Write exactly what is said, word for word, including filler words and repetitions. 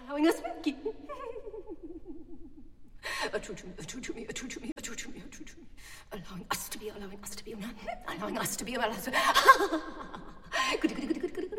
allowing us to be. True to me, true to me, true to me, true to me, true to me. Allowing us to be, allowing us to be, allowing us to be, allowing us to be. Goody, goody, goody, goody, goody.